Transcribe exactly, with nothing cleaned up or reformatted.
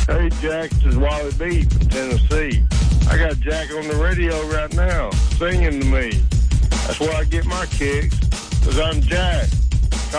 Hey, Jack, this is Wally B from Tennessee. I got Jack on the radio right now singing to me. That's where I get my kicks, because I'm Jack.